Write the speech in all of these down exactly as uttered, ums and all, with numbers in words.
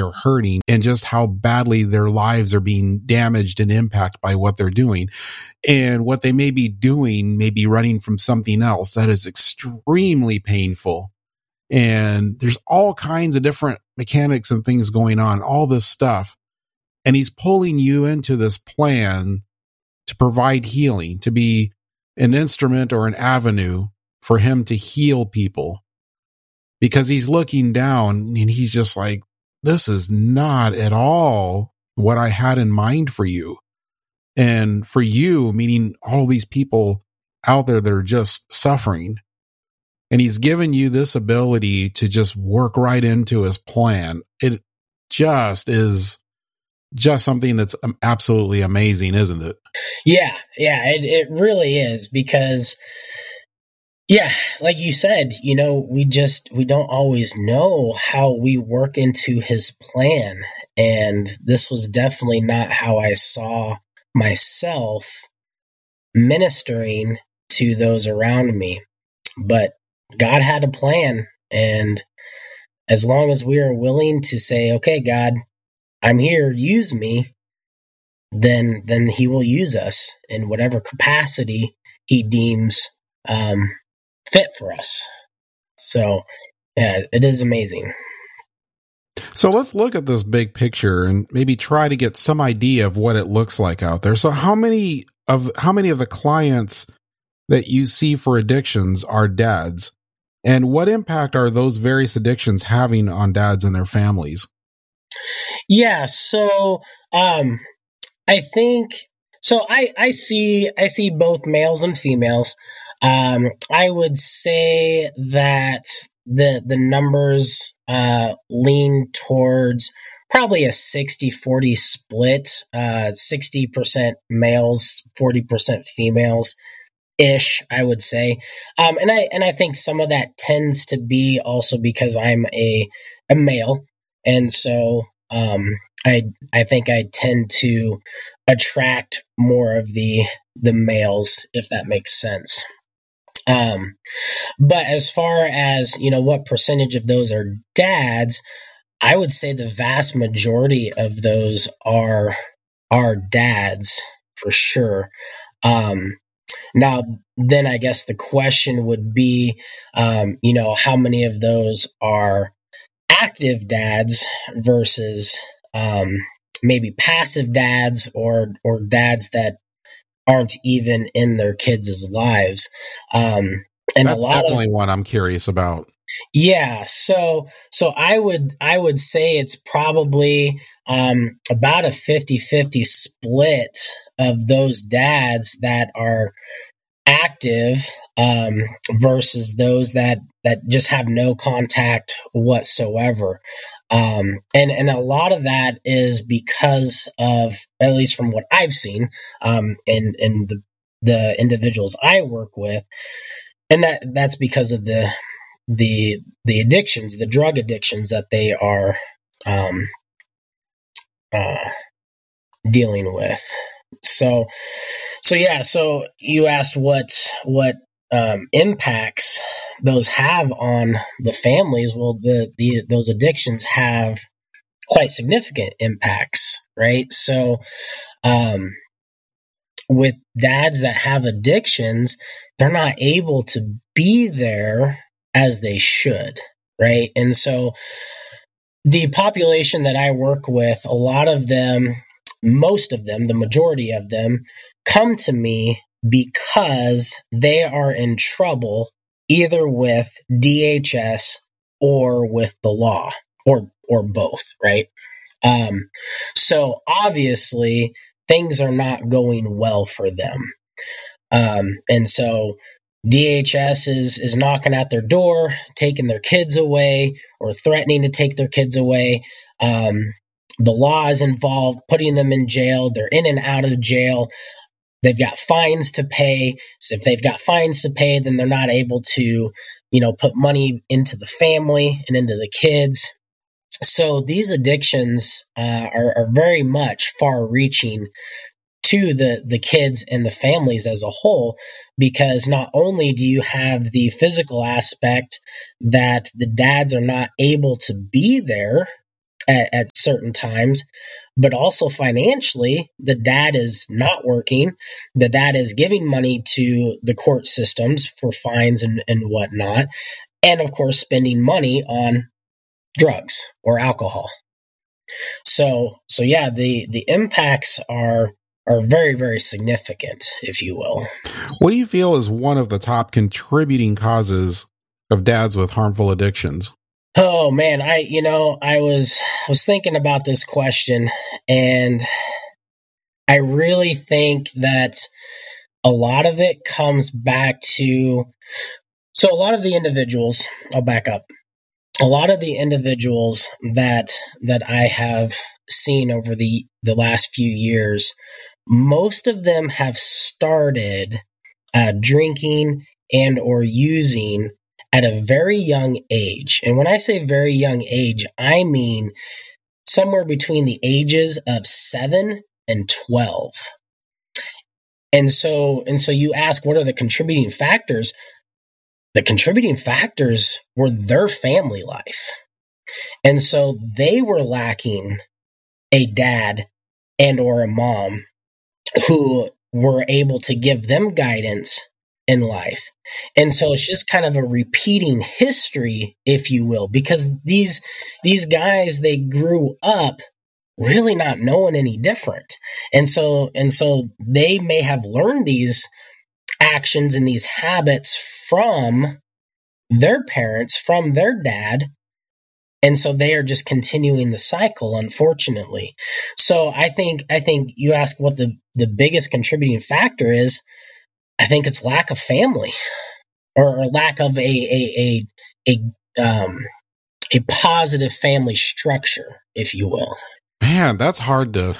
they're hurting and just how badly their lives are being damaged and impacted by what they're doing. And what they may be doing may be running from something else that is extremely painful. And there's all kinds of different mechanics and things going on, all this stuff. And he's pulling you into this plan to provide healing, to be an instrument or an avenue for him to heal people. Because he's looking down and he's just like, this is not at all what I had in mind for you. And for you, meaning all these people out there that are just suffering. And he's given you this ability to just work right into his plan. It just is just something that's absolutely amazing, isn't it? Yeah, yeah, it, it really is, because yeah, like you said, you know, we just, we don't always know how we work into his plan. And this was definitely not how I saw myself ministering to those around me. But God had a plan. And as long as we are willing to say, okay, God, I'm here, use me, then, then he will use us in whatever capacity he deems, um, fit for us. So, yeah, it is amazing. So let's look at this big picture and maybe try to get some idea of what it looks like out there. So how many of how many of the clients that you see for addictions are dads? And what impact are those various addictions having on dads and their families? Yeah, so um I think so I I see I see both males and females. Um, I would say that the the numbers uh, lean towards probably a sixty forty split, uh, sixty percent males, forty percent females ish, I would say. Um, and I and I think some of that tends to be also because I'm a a male, and so um, I I think I tend to attract more of the the males, if that makes sense. Um, but as far as, you know, what percentage of those are dads, I would say the vast majority of those are, are dads for sure. Um, now then I guess the question would be, um, you know, how many of those are active dads versus, um, maybe passive dads or, or dads that aren't even in their kids' lives. Um, and That's a lot definitely of, one I'm curious about. Yeah. So, so I would, I would say it's probably, um, about a fifty-fifty split of those dads that are active, um, versus those that, that just have no contact whatsoever. Um, and, and a lot of that is because of, at least from what I've seen, um, in, in the, the individuals I work with, and that, that's because of the, the, the addictions, the drug addictions that they are, um, uh, dealing with. So, so yeah, so you asked what, what, um, impacts those have on the families. Well, the, the, those addictions have quite significant impacts, right? So, um, with dads that have addictions, they're not able to be there as they should, right? And so the population that I work with, a lot of them, most of them, the majority of them, come to me because they are in trouble either with D H S or with the law, or or both, right? Um, so obviously things are not going well for them. Um, and so D H S is, is knocking at their door, taking their kids away or threatening to take their kids away. Um, the law is involved, putting them in jail. They're in and out of jail. They've got fines to pay. So if they've got fines to pay, then they're not able to, you know, put money into the family and into the kids. So these addictions uh, are, are very much far-reaching to the, the kids and the families as a whole, because not only do you have the physical aspect that the dads are not able to be there at, at certain times, but also financially, the dad is not working. The dad is giving money to the court systems for fines and, and whatnot. And of course, spending money on drugs or alcohol. So, so yeah, the, the impacts are, are very, very significant, if you will. What do you feel is one of the top contributing causes of dads with harmful addictions? Oh man, I, you know, I was, I was thinking about this question, and I really think that a lot of it comes back to, so a lot of the individuals, I'll back up. A lot of the individuals that, that I have seen over the, the last few years, most of them have started uh, drinking and or using at a very young age. And when I say very young age, I mean somewhere between the ages of seven and twelve. And so, and so you ask, what are the contributing factors? The contributing factors were their family life. And so they were lacking a dad and or a mom who were able to give them guidance in life. And so it's just kind of a repeating history, if you will, because these these guys, they grew up really not knowing any different. And so and so they may have learned these actions and these habits from their parents, from their dad. And so they are just continuing the cycle, unfortunately. So I think I think you ask what the, the biggest contributing factor is. I think it's lack of family, or, or lack of a a a a, um, a positive family structure, if you will. Man, that's hard to.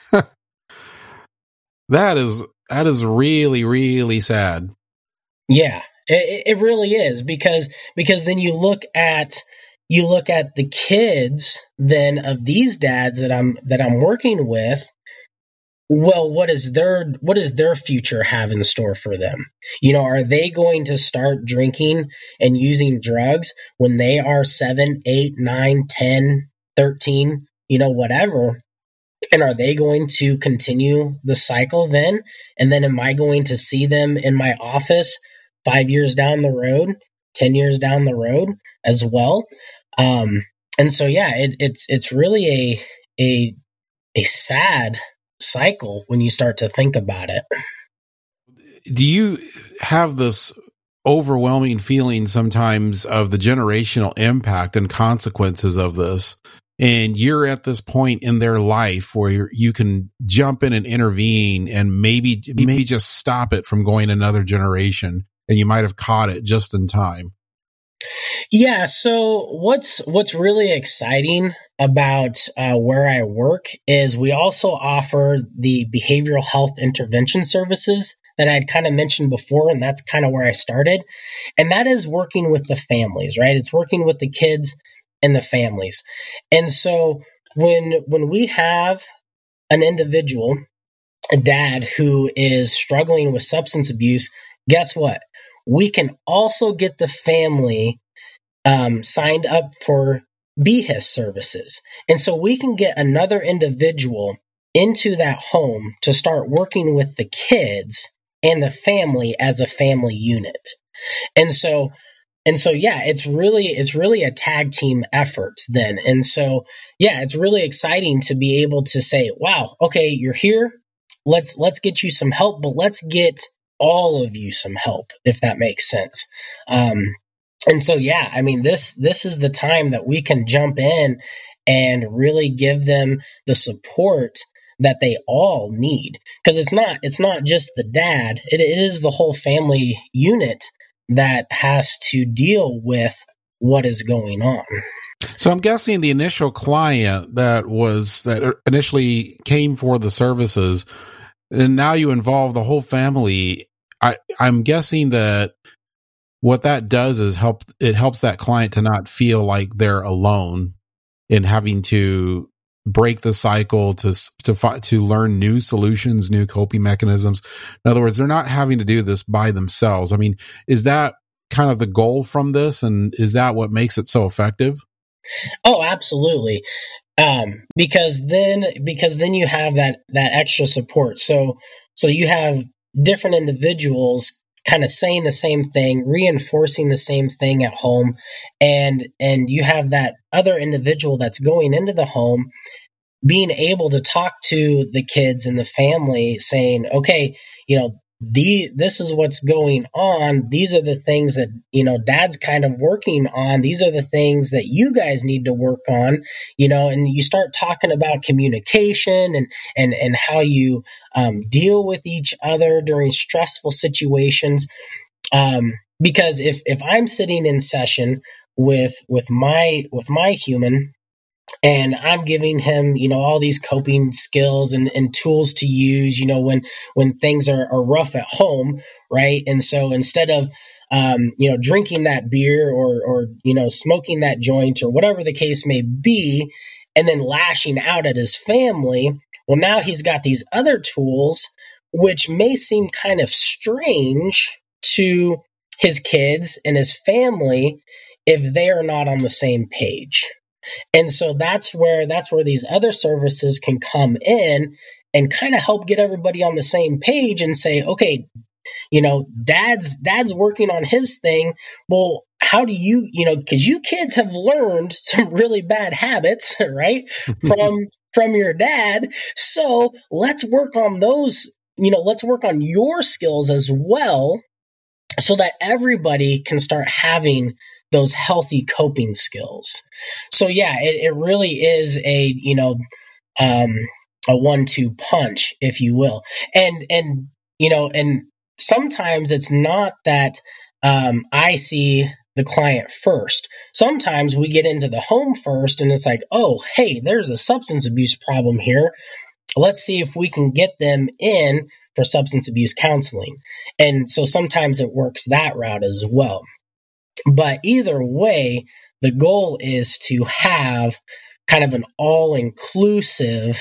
that is that is really really sad. Yeah, it, it really is, because because then you look at you look at the kids then of these dads that I'm that I'm working with. Well, what is their what does their future have in store for them? You know, are they going to start drinking and using drugs when they are seven, eight, nine, ten, thirteen, you know, whatever? And are they going to continue the cycle then? And then am I going to see them in my office five years down the road, ten years down the road as well? Um, and so, yeah, it, it's it's really a a a sad cycle when you start to think about it. Do you have this overwhelming feeling sometimes of the generational impact and consequences of this? And you're at this point in their life where you're, you can jump in and intervene and maybe maybe just stop it from going another generation, and you might have caught it just in time. Yeah. So what's what's really exciting about uh, where I work is we also offer the behavioral health intervention services that I'd kind of mentioned before, and that's kind of where I started. And that is working with the families, right? It's working with the kids and the families. And so when when we have an individual, a dad who is struggling with substance abuse, guess what? We can also get the family um, signed up for B H I S services. And so we can get another individual into that home to start working with the kids and the family as a family unit. And so, and so, yeah, it's really, it's really a tag team effort then. And so, yeah, it's really exciting to be able to say, wow, okay, you're here. Let's, let's get you some help, but let's get all of you some help, if that makes sense. Um, and so, yeah, I mean, this, this is the time that we can jump in and really give them the support that they all need. Because it's not, it's not just the dad, it, it is the whole family unit that has to deal with what is going on. So I'm guessing the initial client that was, that initially came for the services, and now you involve the whole family. I, I'm guessing that what that does is help, it helps that client to not feel like they're alone in having to break the cycle, to, to, to learn new solutions, new coping mechanisms. In other words, they're not having to do this by themselves. I mean, is that kind of the goal from this? And is that what makes it so effective? Oh, absolutely. Um, because then because then you have that that extra support. So so you have different individuals kind of saying the same thing, reinforcing the same thing at home, and and you have that other individual that's going into the home being able to talk to the kids and the family saying, okay, you know, the this is what's going on. These are the things that, you know, dad's kind of working on. These are the things that you guys need to work on, you know, and you start talking about communication and and and how you um, deal with each other during stressful situations. Um, because if if I'm sitting in session with with my with my human, and I'm giving him, you know, all these coping skills and, and tools to use, you know, when when things are, are rough at home, right? And so instead of um, you know, drinking that beer or or you know, smoking that joint or whatever the case may be, and then lashing out at his family, well, now he's got these other tools, which may seem kind of strange to his kids and his family if they are not on the same page. And so that's where that's where these other services can come in and kind of help get everybody on the same page and say, okay, you know, dad's dad's working on his thing. Well, how do you, you know, because you kids have learned some really bad habits, right? From from your dad. So let's work on those, you know, let's work on your skills as well so that everybody can start having those healthy coping skills. So yeah, it, it really is a, you know, um, a one-two punch, if you will. And, and, you know, and sometimes it's not that um, I see the client first. Sometimes we get into the home first and it's like, oh, hey, there's a substance abuse problem here. Let's see if we can get them in for substance abuse counseling. And so sometimes it works that route as well. But either way, the goal is to have kind of an all-inclusive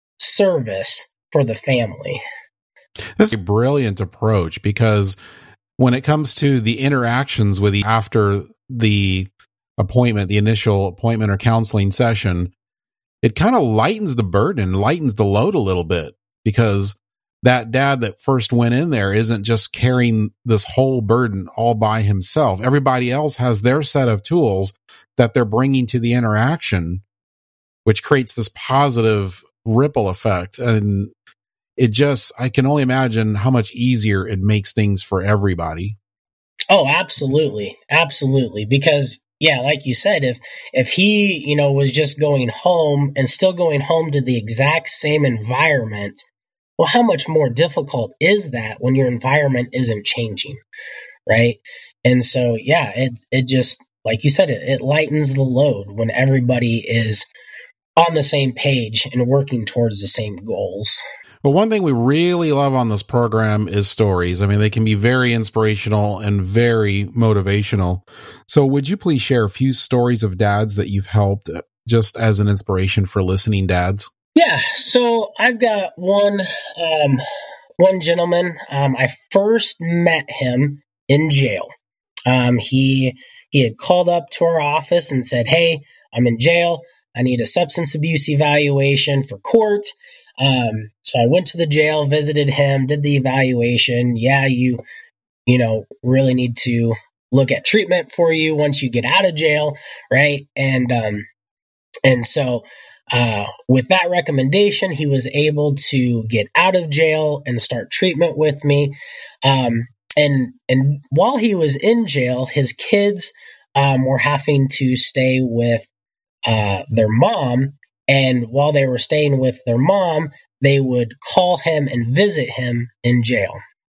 service for the family. That's a brilliant approach, because when it comes to the interactions with the, after the appointment, the initial appointment or counseling session, it kind of lightens the burden, lightens the load a little bit, because that dad that first went in there isn't just carrying this whole burden all by himself. Everybody else has their set of tools that they're bringing to the interaction, which creates this positive ripple effect. And it just, I can only imagine how much easier it makes things for everybody. Oh, absolutely. Absolutely. Because yeah, like you said, if, if he, you know, was just going home and still going home to the exact same environment, well, how much more difficult is that when your environment isn't changing, right? And so, yeah, it it just, like you said, it, it lightens the load when everybody is on the same page and working towards the same goals. But one thing we really love on this program is stories. I mean, they can be very inspirational and very motivational. So would you please share a few stories of dads that you've helped just as an inspiration for listening dads? Yeah, so I've got one um, one gentleman. Um, I first met him in jail. Um, he he had called up to our office and said, "Hey, I'm in jail. I need a substance abuse evaluation for court." Um, so I went to the jail, visited him, did the evaluation. Yeah, you you know really need to look at treatment for you once you get out of jail, right? And um, and so. Uh, with that recommendation, he was able to get out of jail and start treatment with me. Um, and and while he was in jail, his kids um, were having to stay with uh, their mom. And while they were staying with their mom, they would call him and visit him in jail.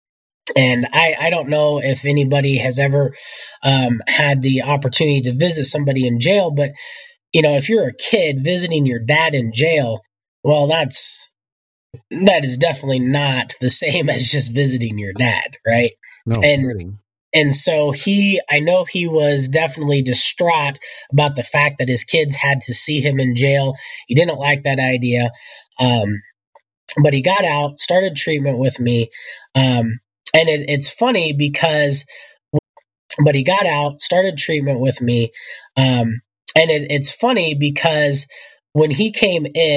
And I, I don't know if anybody has ever um, had the opportunity to visit somebody in jail, but you know, if you're a kid visiting your dad in jail, well, that's that is definitely not the same as just visiting your dad, right? No and kidding. And so he, I know he was definitely distraught about the fact that his kids had to see him in jail. He didn't like that idea, um, but he got out, started treatment with me, um, and it, it's funny because, but he got out, started treatment with me. Um, And it, it's funny because when he came in,